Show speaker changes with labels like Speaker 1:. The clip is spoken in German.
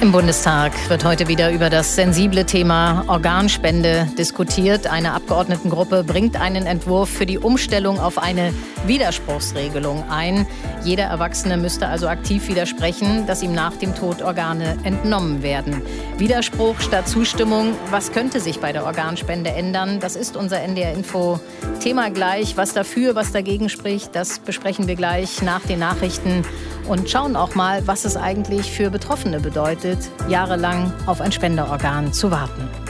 Speaker 1: Im Bundestag wird heute wieder über das sensible Thema Organspende diskutiert. Eine Abgeordnetengruppe bringt einen Entwurf für die Umstellung auf eine Widerspruchsregelung ein. Jeder Erwachsene müsste also aktiv widersprechen, dass ihm nach dem Tod Organe entnommen werden. Widerspruch statt Zustimmung. Was könnte sich bei der Organspende ändern? Das ist unser NDR-Info Thema gleich. Was dafür, was dagegen spricht, das besprechen wir gleich nach den Nachrichten und schauen auch mal, was es eigentlich für Betroffene bedeutet, jahrelang auf ein Spenderorgan zu warten.